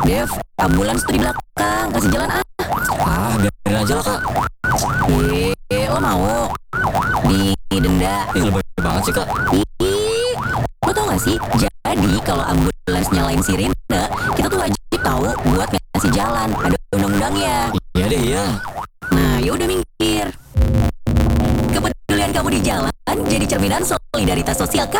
Dev, ambulans tuh di belakang, kasih jalan ah. Ah, biarin aja lah, Kak. Lo mau didenda? Lebay banget sih, Kak. Ih, lo tau gak sih? Jadi kalau ambulans nyalain sirene, kita tuh wajib tahu buat ngasih jalan. Ada undang-undangnya. Iya deh, iya. Nah, yaudah minggir. Kepedulian kamu di jalan jadi cerminan solidaritas sosial kan?